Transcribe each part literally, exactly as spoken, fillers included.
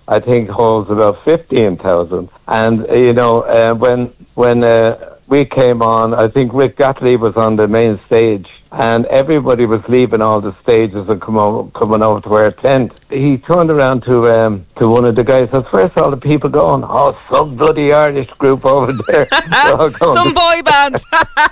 I think, holds about fifteen thousand. And, uh, you know, uh, when when uh, we came on, I think Rick Gottlieb was on the main stage, and everybody was leaving all the stages and come over, coming over to our tent. He turned around to um, to one of the guys and says, "Where's all the people going?" "Oh, some bloody Irish group over there." Some boy band.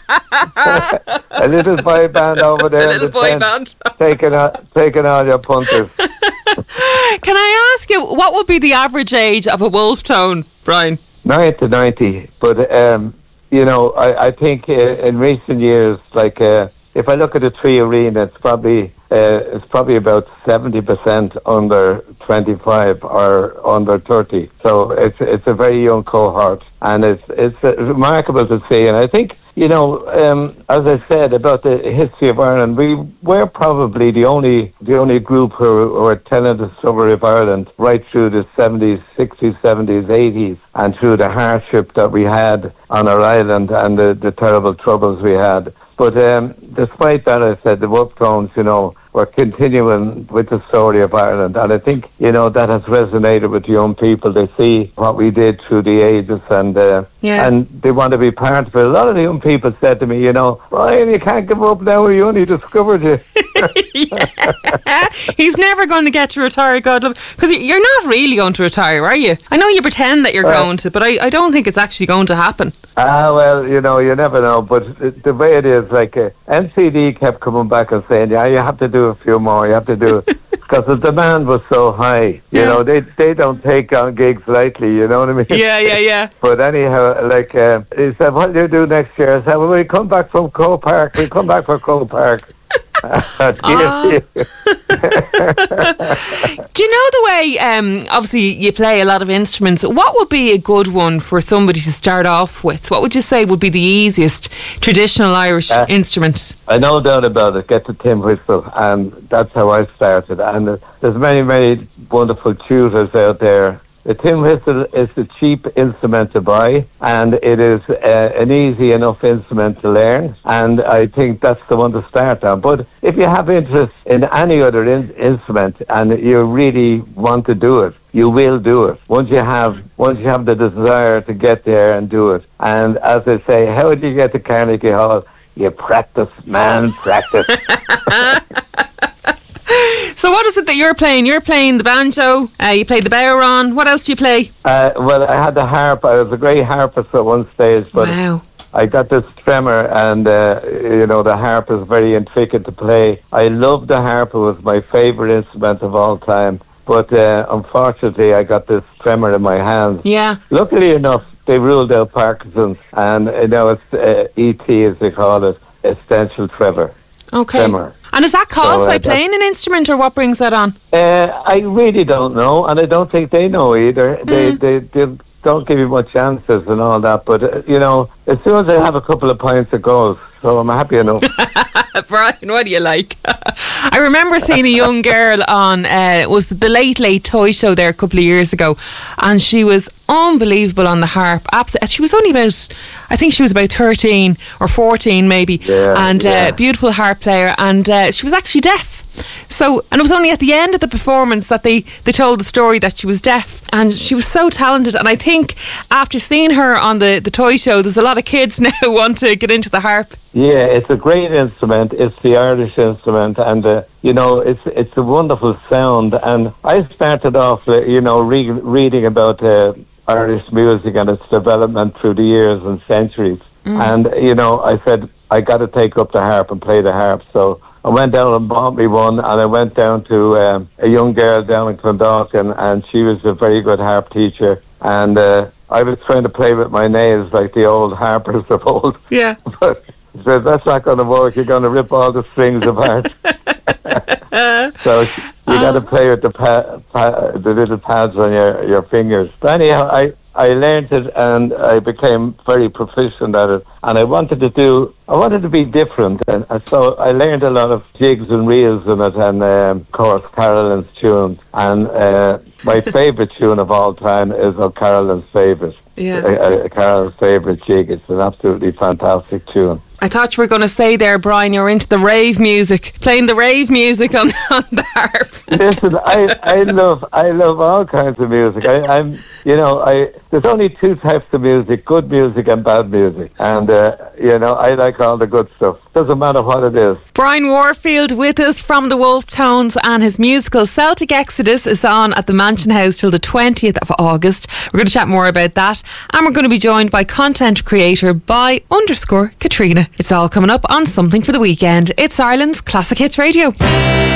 A little boy band over there. A little the boy tent, band. taking, all, taking all your punters. Can I ask you, what would be the average age of a wolf tone, Brian? nine to ninety. But, um, you know, I, I think uh, in recent years, like... Uh, if I look at the Tree Arena, it's probably uh, it's probably about seventy percent under twenty-five or under thirty. So it's it's a very young cohort, and it's it's uh, remarkable to see. And I think, you know, um, as I said about the history of Ireland, we were probably the only the only group who, who were telling the story of Ireland right through the seventies, sixties, seventies, eighties, and through the hardship that we had on our island and the, the terrible troubles we had. But um, despite that, I said the Wolf Tones, you know, were continuing with the story of Ireland. And I think, you know, that has resonated with young people. They see what we did through the ages, and uh, yeah. and they want to be part of it. A lot of the young people said to me, you know, "Brian, you can't give up now. We only discovered you." He's never going to get to retire, God love. Because you're not really going to retire, are you? I know you pretend that you're uh, going to, but I, I don't think it's actually going to happen. Ah, well, you know, you never know. But the, the way it is, like, uh, N C D kept coming back and saying, yeah, you have to do a few more, you have to do it. Because the demand was so high. You yeah. know, they they don't take on gigs lightly, you know what I mean? Yeah, yeah, yeah. But anyhow, like, uh, he said, what do you do next year? I said, well, we come back from Croke Park. We come back for Croke Park. uh, do you know the way, um, obviously you play a lot of instruments, what would be a good one for somebody to start off with? What would you say would be the easiest traditional Irish uh, instrument? I no doubt about it, get the tin whistle, and that's how I started. And uh, there's many, many wonderful tutors out there. The tin whistle is a cheap instrument to buy, and it is uh, an easy enough instrument to learn, and I think that's the one to start on. But if you have interest in any other in- instrument and you really want to do it, you will do it. Once you have once you have the desire to get there and do it. And as I say, how do you get to Carnegie Hall? You practice, man, practice. So what is it that you're playing? You're playing the banjo, uh, you play the bodhrán. What else do you play? Uh, well, I had the harp. I was a great harpist at one stage, but wow. I got this tremor, and uh, you know, the harp is very intricate to play. I love the harp. It was my favourite instrument of all time. But uh, unfortunately, I got this tremor in my hands. Yeah. Luckily enough, they ruled out Parkinson's, and you know, it's uh, E T as they call it, essential tremor. Okay. Tremor. And is that caused so, uh, by playing an instrument, or what brings that on? Uh, I really don't know, and I don't think they know either. Mm. They, they they don't give you much answers and all that, but uh, you know, as soon as I have a couple of pints, it goes. So I'm happy enough. Brian, what do you like? I remember seeing a young girl on uh, it was the Late Late Toy Show there a couple of years ago, and she was unbelievable on the harp. Absolutely, she was only about, I think she was about thirteen or fourteen maybe, yeah, and yeah. Uh, beautiful harp player, and uh, she was actually deaf. So, and it was only at the end of the performance that they, they told the story that she was deaf, and she was so talented. And I think after seeing her on the, the toy show, there's a lot of kids now who want to get into the harp. Yeah, it's a great instrument. It's the Irish instrument, and uh, you know, it's it's a wonderful sound. And I started off, uh, you know, re- reading about uh, Irish music and its development through the years and centuries. Mm. And you know, I said I got to take up the harp and play the harp. So I went down and bought me one, and I went down to um, a young girl down in Clondalkin, and she was a very good harp teacher. And uh, I was trying to play with my nails like the old harpers of old. Yeah. But she said, that's not going to work. You're going to rip all the strings apart. So you got to play with the pa- pa- the little pads on your, your fingers. But anyhow, I, I learned it, and I became very proficient at it. and I wanted to do, I wanted to be different, and, and so I learned a lot of jigs and reels in it, and um, of course Carolyn's tunes, and uh, my favourite tune of all time is of Carolyn's favourite. Yeah. Uh, uh, Carolyn's favourite jig. It's an absolutely fantastic tune. I thought you were going to say there, Brian, you're into the rave music, playing the rave music on, on the harp. Listen, I, I love I love all kinds of music. I, I'm, you know, I there's only two types of music: good music and bad music. And uh, you know, I like all the good stuff. Doesn't matter what it is. Brian Warfield with us from the Wolfe Tones, and his musical Celtic Exodus is on at the Mansion House till the twentieth of August. We're going to chat more about that, and we're going to be joined by content creator by underscore Katrina. It's all coming up on Something for the Weekend. It's Ireland's Classic Hits Radio.